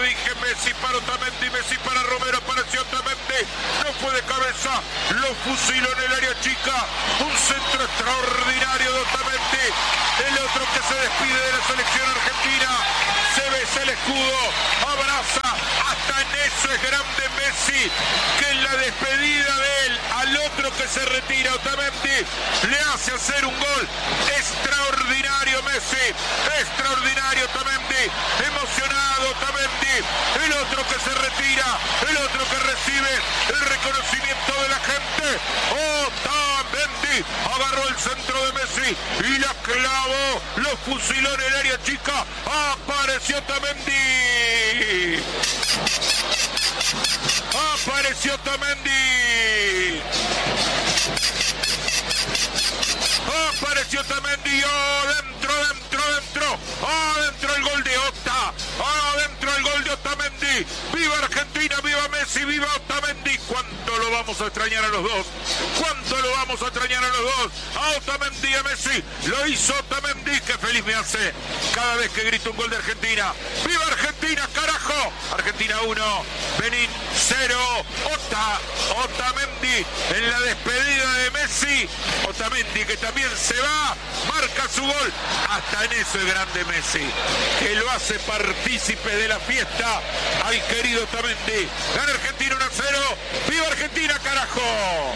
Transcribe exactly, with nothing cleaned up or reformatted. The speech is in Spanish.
dije, Messi para Otamendi, Messi para Romero, apareció Otamendi, no fue de cabeza, lo fusiló en el área chica, un centro extraordinario de Otamendi, el otro que se despide de la selección argentina, se besa el escudo, abraza, hasta en eso es grande Messi, que en la despedida de él, al otro que se retira, Otamendi, le hace hacer un gol extraordinario Messi, extraordinario Otamendi, emocionado Otamendi, el otro que se retira, el otro que recibe el reconocimiento de la gente, Otamendi, agarró el centro de Messi y la clavó, lo fusiló en el área chica, apareció Otamendi, apareció Otamendi, apareció Otamendi, adentro, adentro, adentro, adentro el gol de Ota, adentro el gol de Otamendi, viva Argentina, viva Messi, viva Otamendi, cuánto lo vamos a extrañar a los dos, cuánto lo vamos a extrañar a los dos, a Otamendi y a Messi, lo hizo Otamendi, que feliz me hace cada vez que grito un gol de Argentina, viva Argentina, carajo, Argentina uno, Benín cero, Ota, Otamendi en la despedida de Messi, Otamendi que también se va, marca su gol, hasta en eso es grande Messi, que lo hace partícipe de la fiesta al querido Otamendi, gana Argentina uno a cero, viva Argentina, carajo.